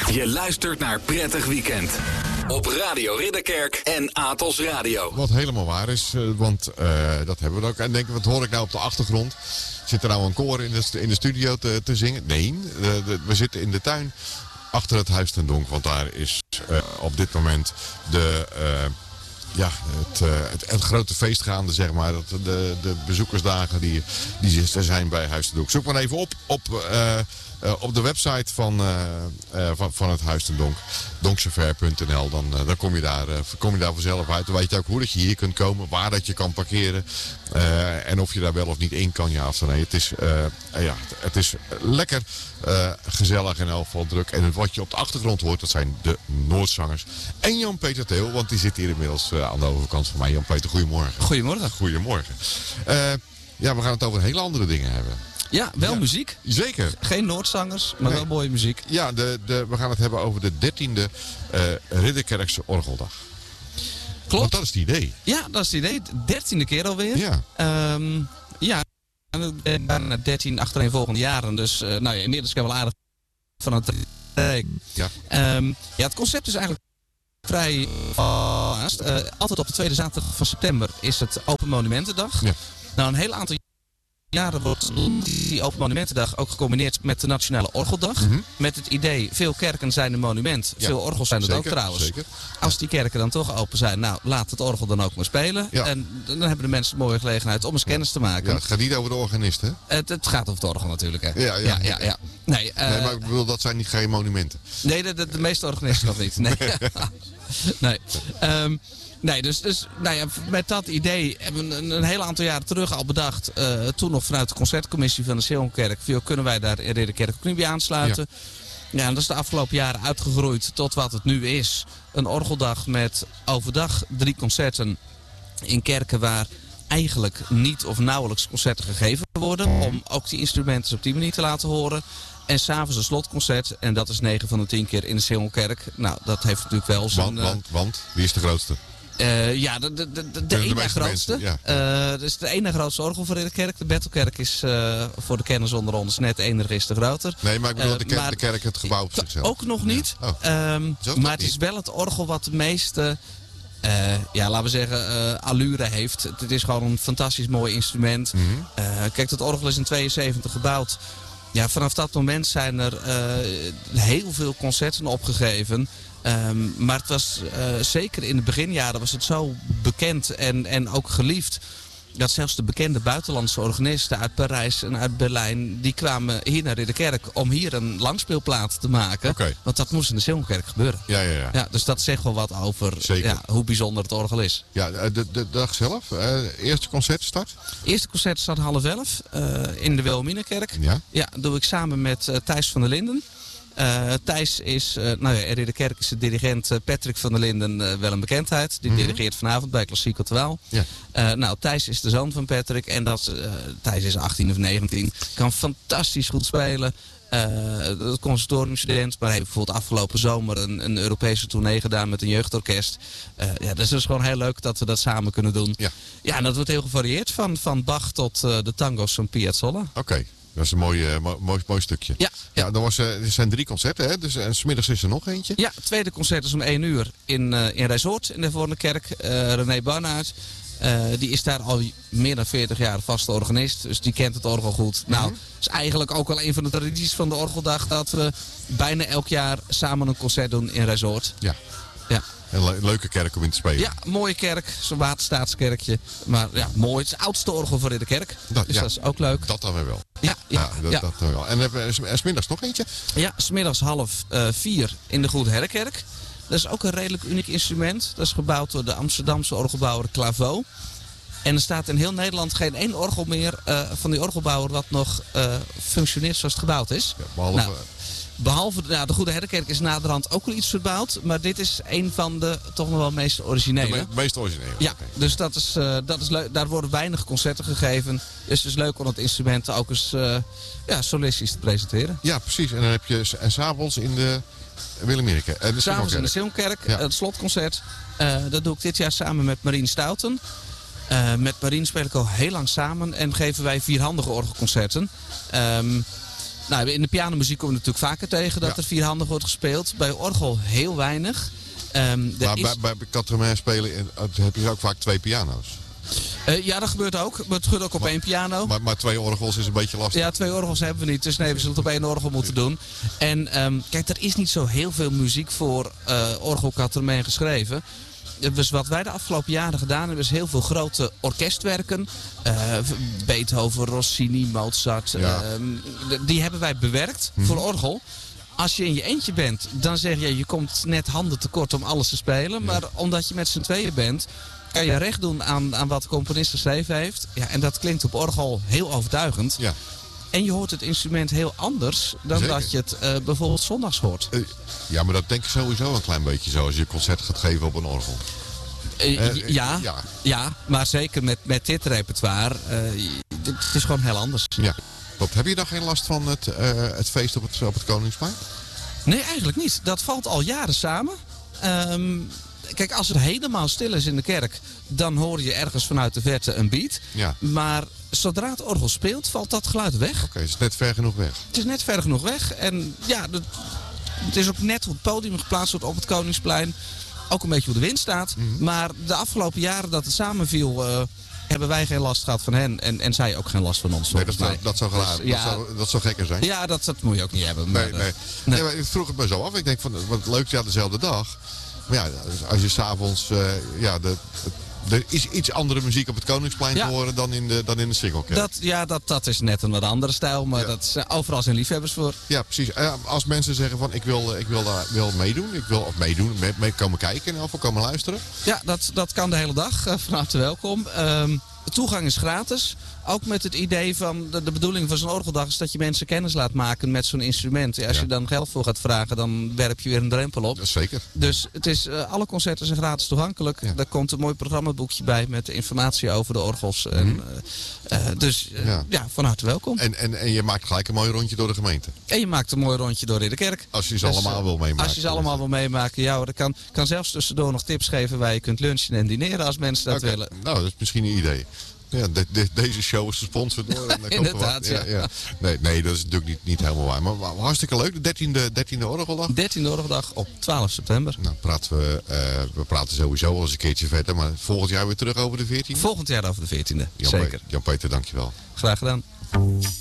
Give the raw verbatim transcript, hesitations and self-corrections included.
Je luistert naar Prettig Weekend. Op Radio Ridderkerk en Atos Radio. Wat helemaal waar is, want uh, dat hebben we ook. En denk, wat hoor ik nou op de achtergrond? Zit er nou een koor in de, in de studio te, te zingen? Nee, de, de, we zitten in de tuin achter het Huis ten Donk. Want daar is uh, op dit moment de... Uh, Ja, het, uh, het, het grote feest gaande, zeg maar. Dat, de, de bezoekersdagen die, die er zijn bij Huis ten Donk. Zoek maar even op op, uh, uh, op de website van, uh, uh, van, van het Huis ten Donk. donksever punt n l. Dan, uh, dan kom, je daar, uh, kom je daar vanzelf uit. Dan weet je ook hoe dat je hier kunt komen. Waar dat je kan parkeren. Uh, en of je daar wel of niet in kan, ja of nee. Het is, uh, uh, ja, het is lekker uh, gezellig en in elk geval druk. En wat je op de achtergrond hoort, dat zijn de Noordzangers. En Jan-Peter Theo, want die zit hier inmiddels uh, aan de overkant van mij. Jan-Peter, goedemorgen. Goedemorgen. Goedemorgen. Uh, ja, we gaan het over hele andere dingen hebben. Ja, wel ja. muziek. Zeker. Geen Noordzangers, maar nee. wel mooie muziek. Ja, de, de, we gaan het hebben over de dertiende uh, Ridderkerkse Orgeldag. Klopt. Want dat is het idee. Ja, dat is het idee. Dertiende keer alweer. Ja. Um, ja, bijna dertien achtereenvolgende jaren. Dus uh, nou ja, inmiddels kan wel aardig van het... Uh, ja. Um, ja, het concept is eigenlijk vrij... Uh, uh, altijd op de tweede zaterdag van september is het Open Monumentendag. Ja. Nou, een heel aantal jaren wordt die Open Monumentendag ook gecombineerd met de Nationale Orgeldag. Mm-hmm. Met het idee, veel kerken zijn een monument. Ja, veel orgels zijn het zeker, ook trouwens. Zeker. Als die kerken dan toch open zijn, nou, laat het orgel dan ook maar spelen. Ja. En dan hebben de mensen een mooie gelegenheid om eens ja. kennis te maken. Ja, het gaat niet over de organist, hè? Het, het gaat over het orgel natuurlijk, hè? Ja, ja. ja, ja, ja. Nee, uh, nee, maar ik bedoel, dat zijn niet geen monumenten. Nee, de, de, de meeste organisten nog niet. Nee. nee. Um, Nee, dus, dus nou ja, met dat idee hebben we een, een heel aantal jaren terug al bedacht. Uh, toen nog vanuit de concertcommissie van de Sionkerk. Kunnen wij daar in Ridderkerk ook niet bij aansluiten? Ja. Ja, en dat is de afgelopen jaren uitgegroeid tot wat het nu is. Een orgeldag met overdag drie concerten in kerken waar eigenlijk niet of nauwelijks concerten gegeven worden. Om ook die instrumenten op die manier te laten horen. En s'avonds een slotconcert. En dat is negen van de tien keer in de Sionkerk. Nou, dat heeft natuurlijk wel zijn... Want, want, want, wie is de grootste? Uh, ja, de, de, de, de, de ene grootste. Mensen, ja. uh, dus de ene grootste orgel voor de kerk. De Bethelkerk is uh, voor de kenners onder ons net de enige is de groter. Nee, maar ik bedoel uh, de, kerk, maar, de kerk, het gebouw op zichzelf. Ook nog niet. Ja. Oh. Um, maar het is wel het orgel wat de meeste, uh, ja, laten we zeggen, uh, allure heeft. Het, het is gewoon een fantastisch mooi instrument. Mm-hmm. uh, kijk, dat orgel is in tweeënzeventig gebouwd. Ja, vanaf dat moment zijn er uh, heel veel concerten opgegeven. Um, maar het was uh, zeker in de beginjaren was het zo bekend en, en ook geliefd. Dat zelfs de bekende buitenlandse organisten uit Parijs en uit Berlijn, die kwamen hier naar Ridderkerk om hier een langspeelplaat te maken. Okay. Want dat moest in de Sionkerk gebeuren. Ja, ja, ja. Ja, dus dat zegt wel wat over ja, hoe bijzonder het orgel is. Ja, de, de dag zelf, uh, eerste concert start? Eerste concert start half elf uh, in de Wilhelminakerk. Ja. Ja, dat doe ik samen met uh, Thijs van der Linden. Uh, Thijs is, uh, nou ja, in Ridderkerk is de dirigent uh, Patrick van der Linden uh, wel een bekendheid. Die mm-hmm. dirigeert vanavond bij Klassiek Otwaal. Ja. Uh, nou, Thijs is de zoon van Patrick en dat, uh, Thijs is achttien of negentien. Kan fantastisch goed spelen. Uh, conservatoriumstudent, maar heeft bijvoorbeeld afgelopen zomer een, een Europese tournee gedaan met een jeugdorkest. Uh, ja, dus het is gewoon heel leuk dat we dat samen kunnen doen. Ja, ja en dat wordt heel gevarieerd van, van Bach tot uh, de tango's van Piazzolla. Oké. Okay. Dat is een mooi, uh, mooi, mooi stukje. Ja, ja. ja dan was, uh, er zijn drie concerten, hè? Dus, en 's middags is er nog eentje. Ja, het tweede concert is om één uur in, uh, in Resort in de Vornekerk. Uh, René Barnaert, uh, die is daar al meer dan veertig jaar vaste organist. Dus die kent het orgel goed. Mm-hmm. Nou, is eigenlijk ook wel een van de tradities van de Orgeldag dat we bijna elk jaar samen een concert doen in Resort. Ja. Ja. Een le- leuke kerk om in te spelen. Ja, mooie kerk. Zo'n waterstaatskerkje. Maar ja, mooi. Het is het oudste orgel voor Ridderkerk. Dat, dus ja, dat is ook leuk. Dat dan weer wel. Ja, ja, ja, dat, ja. dat dan wel. En hebben we 's middags nog eentje? Ja, 's middags half uh, vier in de Goede Herrenkerk. Dat is ook een redelijk uniek instrument. Dat is gebouwd door de Amsterdamse orgelbouwer Claveau. En er staat in heel Nederland geen één orgel meer uh, van die orgelbouwer wat nog uh, functioneert zoals het gebouwd is. Ja, behalve... Nou, Behalve nou, de Goede Herrenkerk is naderhand ook wel iets verbouwd. Maar dit is een van de toch nog wel meest originele. De me- meest originele? Ja, okay. dus dat is, uh, dat is leuk. Daar worden weinig concerten gegeven. Dus het is leuk om het instrument ook eens uh, ja, solistisch te presenteren. Ja, precies. En dan heb je en 's avonds in de Wilhelminakerk. S'avonds in de Sionkerk, ja. Het slotconcert. Uh, dat doe ik dit jaar samen met Marien Stouten. Uh, met Marien speel ik al heel lang samen en geven wij vierhandige orgelconcerten. Um, Nou, in de pianomuziek komen we natuurlijk vaker tegen dat Ja. er vierhandig wordt gespeeld. Bij orgel heel weinig. Um, Maar is... bij, bij Quatre-Mains spelen in- uh, heb je ook vaak twee piano's. Uh, ja, dat gebeurt ook. Maar het gebeurt ook op Maar- één piano. Maar, maar twee orgels is een beetje lastig. Ja, twee orgels hebben we niet. Dus nee, we zullen het op één orgel moeten doen. En um, kijk, er is niet zo heel veel muziek voor uh, orgel Quatre-Mains geschreven. Dus wat wij de afgelopen jaren gedaan hebben, is heel veel grote orkestwerken. Uh, Beethoven, Rossini, Mozart. Ja. Uh, die hebben wij bewerkt Hm. voor orgel. Als je in je eentje bent, dan zeg je, je komt net handen tekort om alles te spelen. Maar omdat je met z'n tweeën bent, kan je recht doen aan, aan wat de componist geschreven heeft. Ja, en dat klinkt op orgel heel overtuigend. Ja. En je hoort het instrument heel anders dan Zeker. dat je het uh, bijvoorbeeld zondags hoort. Uh, ja, maar dat denk ik sowieso een klein beetje zo als je concert gaat geven op een orgel. Uh, Uh, ja, ja. ja, maar zeker met, met dit repertoire, uh, het is gewoon heel anders. Ja. Wat, heb je dan geen last van het, uh, het feest op het, op het Koningsplein? Nee, eigenlijk niet. Dat valt al jaren samen. Um, kijk, als het helemaal stil is in de kerk, dan hoor je ergens vanuit de verte een beat. Ja. Maar zodra het orgel speelt, valt dat geluid weg. Oké, okay, het is net ver genoeg weg. Het is net ver genoeg weg. En ja, de, het is ook net hoe het podium geplaatst wordt op het Koningsplein. Ook een beetje hoe de wind staat. Mm-hmm. Maar de afgelopen jaren dat het samenviel, uh, hebben wij geen last gehad van hen. En, en zij ook geen last van ons. Nee, dat, mij. dat, zou geladen, Dus, ja, dat, zou, dat zou gekker zijn. Ja, dat, dat moet je ook niet hebben. Nee, Maar, nee. uh, nee. nee. maar ik vroeg het me zo af. Ik denk van, wat leuk, ja, dezelfde dag. Maar ja, als je s'avonds, uh, ja, de, de, er is iets andere muziek op het Koningsplein Ja. te horen dan in de, dan in de Singelkerk. Dat, ja, dat, dat is net een wat andere stijl. Maar Ja. dat is, uh, overal zijn liefhebbers voor. Ja, precies. Uh, als mensen zeggen van, ik wil, ik wil daar wil meedoen, ik wil of meedoen, mee, mee komen kijken en of komen luisteren. Ja, dat, dat kan de hele dag. Uh, van harte welkom. Um, de toegang is gratis. Ook met het idee van de, de bedoeling van zo'n orgeldag is dat je mensen kennis laat maken met zo'n instrument. Ja, als Ja. je dan geld voor gaat vragen, dan werp je weer een drempel op. Dat is zeker. Dus het is, uh, alle concerten zijn gratis toegankelijk. Ja. Daar komt een mooi programmaboekje bij met informatie over de orgels. En, uh, uh, dus uh, Ja. ja. van harte welkom. En, en, en je maakt gelijk een mooi rondje door de gemeente. En je maakt een mooi rondje door Ridderkerk. Als je ze Dus, allemaal uh, wil meemaken. Als je ze allemaal wil meemaken, ja hoor. Ik kan, kan zelfs tussendoor nog tips geven waar je kunt lunchen en dineren als mensen dat Oké, willen. nou, dat is misschien een idee. Ja, de, de, deze show is gesponsord door. En dan komt er Inderdaad, wat. ja. Nee, nee, dat is natuurlijk niet, niet helemaal waar. Maar wa- hartstikke leuk, de dertiende, dertiende orgeldag. dertiende orgeldag op twaalf september. Nou, praten we, uh, we praten sowieso al eens een keertje verder. Maar volgend jaar weer terug over de veertiende. Volgend jaar over de veertiende. Jan Zeker. Jan-Peter, dankjewel. Graag gedaan.